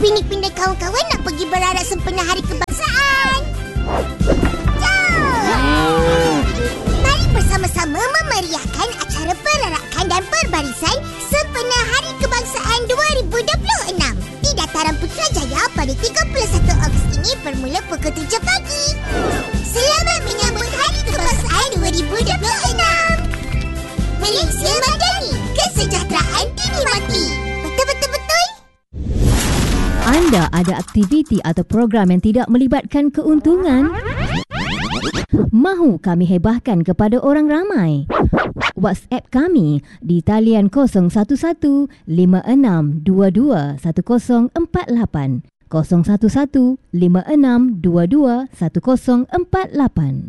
Pinik pindah kawan-kawan nak pergi berarak sempena Hari Kebangsaan. Jom! Mari bersama-sama memeriahkan acara perarakan dan perbarisan sempena Hari Kebangsaan 2026 di Dataran Putrajaya pada 31 Ogos ini bermula pukul 7 pagi. Selamat menyambut Hari Kebangsaan 2026. Malaysia Madani, kesejahteraan dinikmati. Betul-betul-betul. Anda ada aktiviti atau program yang tidak melibatkan keuntungan? Mahu kami hebahkan kepada orang ramai? WhatsApp kami di talian 011 5622 1048 011 5622 1048.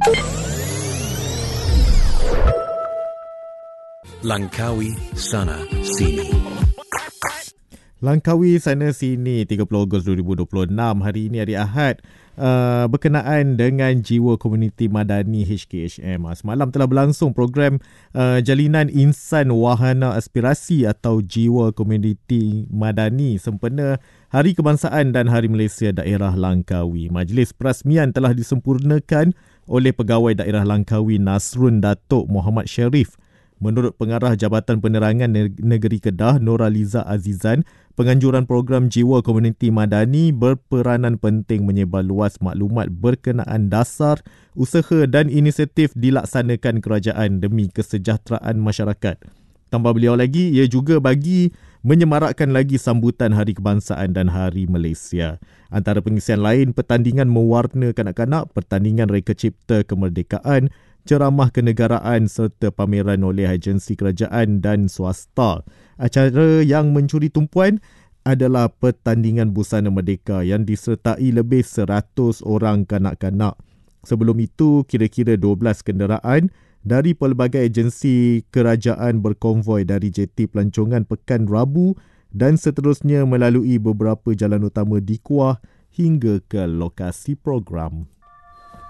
Langkawi sana sini. Langkawi sana sini 30 Ogos 2026. Hari ini hari Ahad, berkenaan dengan Jiwa Komuniti Madani HKHM. Semalam telah berlangsung program Jalinan Insan Wahana Aspirasi atau Jiwa Komuniti Madani sempena Hari Kebangsaan dan Hari Malaysia Daerah Langkawi. Majlis perasmian telah disempurnakan oleh Pegawai Daerah Langkawi Nasrun Datuk Muhammad Sharif. Menurut Pengarah Jabatan Penerangan Negeri Kedah, Noraliza Azizan, penganjuran program Jiwa Komuniti Madani berperanan penting menyebar luas maklumat berkenaan dasar, usaha dan inisiatif dilaksanakan kerajaan demi kesejahteraan masyarakat. Tambah beliau lagi, ia juga bagi menyemarakkan lagi sambutan Hari Kebangsaan dan Hari Malaysia. Antara pengisian lain, pertandingan mewarna kanak-kanak, pertandingan reka cipta kemerdekaan, ceramah kenegaraan serta pameran oleh agensi kerajaan dan swasta. Acara yang mencuri tumpuan adalah pertandingan busana merdeka yang disertai lebih 100 orang kanak-kanak. Sebelum itu, kira-kira 12 kenderaan dari pelbagai agensi kerajaan berkonvoi dari JT Pelancongan Pekan Rabu dan seterusnya melalui beberapa jalan utama di Kuah hingga ke lokasi program.